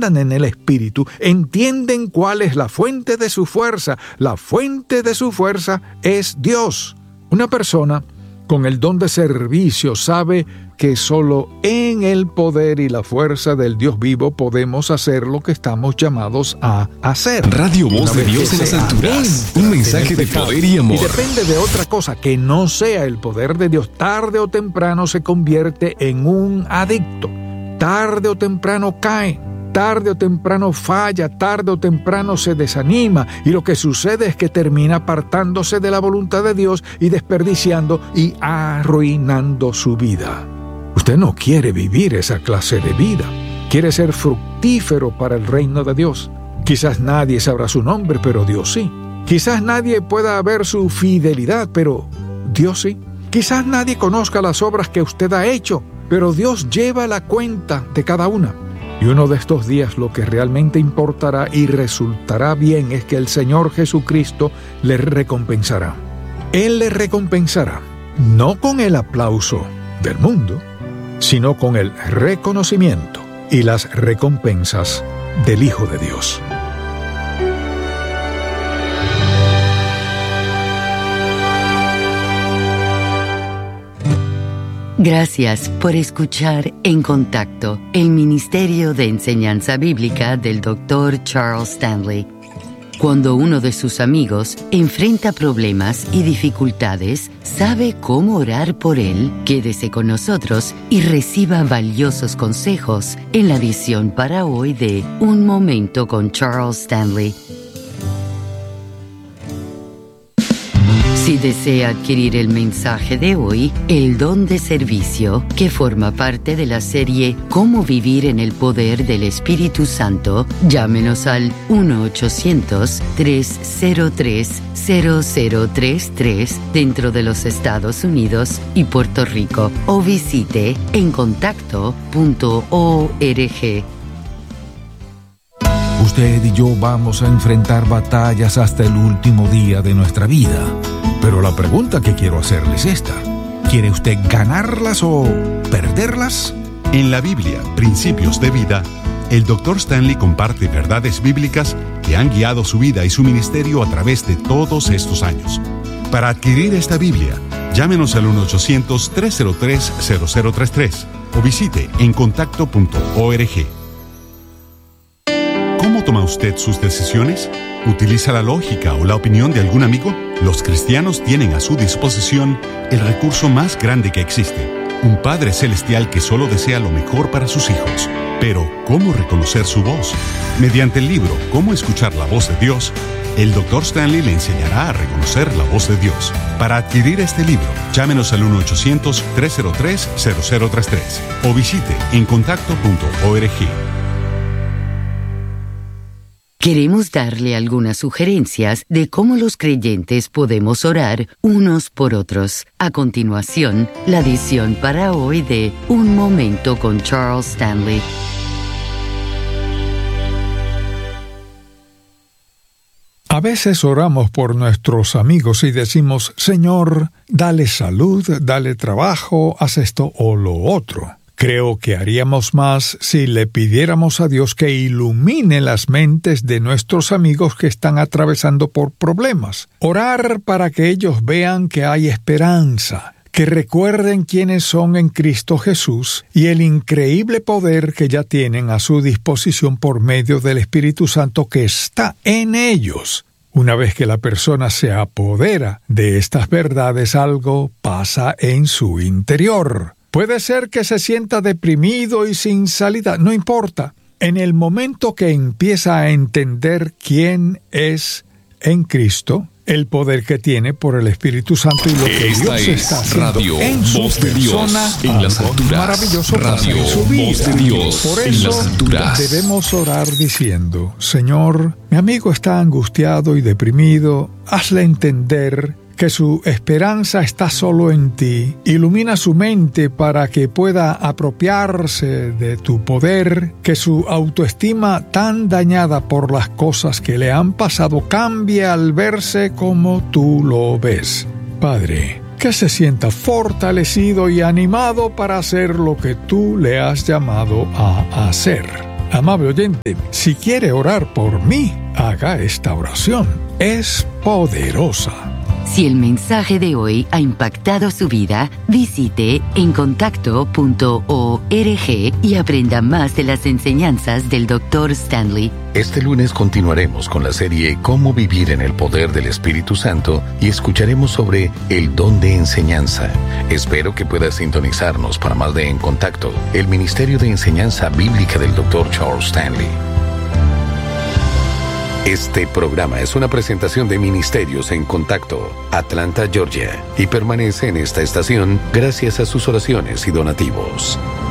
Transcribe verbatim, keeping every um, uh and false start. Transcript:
andan en el Espíritu entienden cuál es la fuente de su fuerza. La fuente de su fuerza es Dios. Una persona con el don de servicio sabe que solo en el poder y la fuerza del Dios vivo podemos hacer lo que estamos llamados a hacer. Radio Voz de Dios en las alturas. Un mensaje de poder y amor. Y depende de otra cosa que no sea el poder de Dios. Tarde o temprano se convierte en un adicto. Tarde o temprano cae. Tarde o temprano falla, tarde o temprano se desanima, y lo que sucede es que termina apartándose de la voluntad de Dios y desperdiciando y arruinando su vida. Usted no quiere vivir esa clase de vida. Quiere ser fructífero para el reino de Dios. Quizás nadie sabrá su nombre, pero Dios sí. Quizás nadie pueda ver su fidelidad, pero Dios sí. Quizás nadie conozca las obras que usted ha hecho, pero Dios lleva la cuenta de cada una. Y uno de estos días lo que realmente importará y resultará bien es que el Señor Jesucristo le recompensará. Él le recompensará, no con el aplauso del mundo, sino con el reconocimiento y las recompensas del Hijo de Dios. Gracias por escuchar En Contacto, el Ministerio de Enseñanza Bíblica del doctor Charles Stanley. Cuando uno de sus amigos enfrenta problemas y dificultades, sabe cómo orar por él. Quédese con nosotros y reciba valiosos consejos en la edición para hoy de Un Momento con Charles Stanley. Si desea adquirir el mensaje de hoy, El Don de Servicio, que forma parte de la serie Cómo Vivir en el Poder del Espíritu Santo, llámenos al uno ochocientos, tres cero tres, cero cero tres tres dentro de los Estados Unidos y Puerto Rico o visite en contacto punto org. Usted y yo vamos a enfrentar batallas hasta el último día de nuestra vida. Pero la pregunta que quiero hacerle es esta: ¿quiere usted ganarlas o perderlas? En la Biblia, Principios de Vida, el doctor Stanley comparte verdades bíblicas que han guiado su vida y su ministerio a través de todos estos años. Para adquirir esta Biblia, llámenos al uno ochocientos, tres cero tres, cero cero tres tres o visite en contacto punto org. ¿Cómo toma usted sus decisiones? ¿Utiliza la lógica o la opinión de algún amigo? Los cristianos tienen a su disposición el recurso más grande que existe, un Padre Celestial que solo desea lo mejor para sus hijos. Pero, ¿cómo reconocer su voz? Mediante el libro Cómo escuchar la voz de Dios, el doctor Stanley le enseñará a reconocer la voz de Dios. Para adquirir este libro, llámenos al uno ochocientos, tres cero tres, cero cero tres tres o visite en contacto punto org. Queremos darle algunas sugerencias de cómo los creyentes podemos orar unos por otros. A continuación, la edición para hoy de Un Momento con Charles Stanley. A veces oramos por nuestros amigos y decimos: Señor, dale salud, dale trabajo, haz esto o lo otro. Creo que haríamos más si le pidiéramos a Dios que ilumine las mentes de nuestros amigos que están atravesando por problemas. Orar para que ellos vean que hay esperanza, que recuerden quiénes son en Cristo Jesús y el increíble poder que ya tienen a su disposición por medio del Espíritu Santo que está en ellos. Una vez que la persona se apodera de estas verdades, algo pasa en su interior. Puede ser que se sienta deprimido y sin salida, no importa. En el momento que empieza a entender quién es en Cristo, el poder que tiene por el Espíritu Santo y lo que Esta Dios es está haciendo Radio en su Voz de persona, Dios en las algo alturas. maravilloso Radio pasa en su vida. Voz de Dios Por en eso las alturas. debemos orar diciendo: Señor, mi amigo está angustiado y deprimido, hazle entender que su esperanza está solo en ti. Ilumina su mente para que pueda apropiarse de tu poder, que su autoestima tan dañada por las cosas que le han pasado cambie al verse como tú lo ves. Padre, que se sienta fortalecido y animado para hacer lo que tú le has llamado a hacer. Amable oyente, si quiere orar por mí, haga esta oración. Es poderosa. Si el mensaje de hoy ha impactado su vida, visite encontacto punto org y aprenda más de las enseñanzas del doctor Stanley. Este lunes continuaremos con la serie Cómo vivir en el poder del Espíritu Santo y escucharemos sobre el don de enseñanza. Espero que pueda sintonizarnos para más de En Contacto, el Ministerio de Enseñanza Bíblica del doctor Charles Stanley. Este programa es una presentación de Ministerios en Contacto, Atlanta, Georgia, y permanece en esta estación gracias a sus oraciones y donativos.